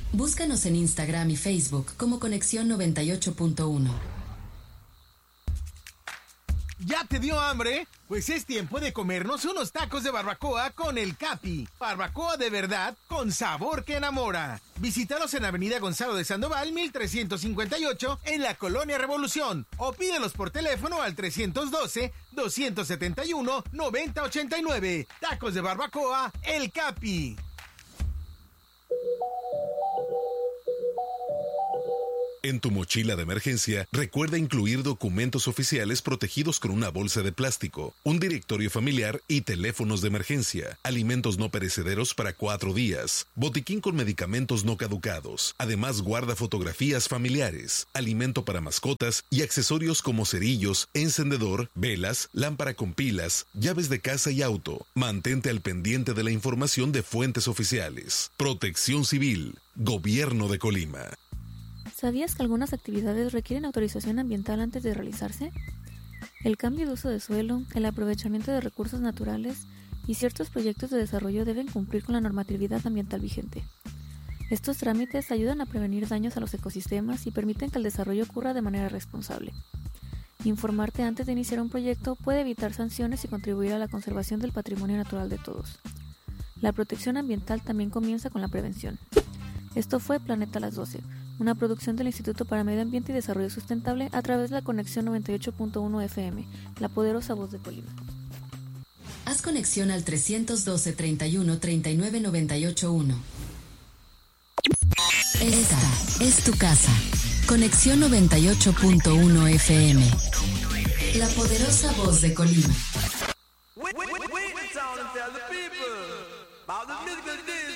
Búscanos en Instagram y Facebook como Conexión 98.1. ¿Ya te dio hambre? Pues es tiempo de comernos unos tacos de barbacoa con el Capi. Barbacoa de verdad con sabor que enamora. Visítalos en Avenida Gonzalo de Sandoval, 1358, en la Colonia Revolución. O pídelos por teléfono al 312-271-9089. Tacos de barbacoa, el Capi. En tu mochila de emergencia, recuerda incluir documentos oficiales protegidos con una bolsa de plástico, un directorio familiar y teléfonos de emergencia, alimentos no perecederos para 4 días, botiquín con medicamentos no caducados. Además, guarda fotografías familiares, alimento para mascotas y accesorios como cerillos, encendedor, velas, lámpara con pilas, llaves de casa y auto. Mantente al pendiente de la información de fuentes oficiales. Protección Civil, Gobierno de Colima. ¿Sabías que algunas actividades requieren autorización ambiental antes de realizarse? El cambio de uso de suelo, el aprovechamiento de recursos naturales y ciertos proyectos de desarrollo deben cumplir con la normatividad ambiental vigente. Estos trámites ayudan a prevenir daños a los ecosistemas y permiten que el desarrollo ocurra de manera responsable. Informarte antes de iniciar un proyecto puede evitar sanciones y contribuir a la conservación del patrimonio natural de todos. La protección ambiental también comienza con la prevención. Esto fue Planeta a las 12. Una producción del Instituto para Medio Ambiente y Desarrollo Sustentable a través de la Conexión 98.1 FM, la poderosa voz de Colima. Haz conexión al 312-31-39-98-1. Esta es tu casa. Conexión 98.1 FM, la poderosa voz de Colima.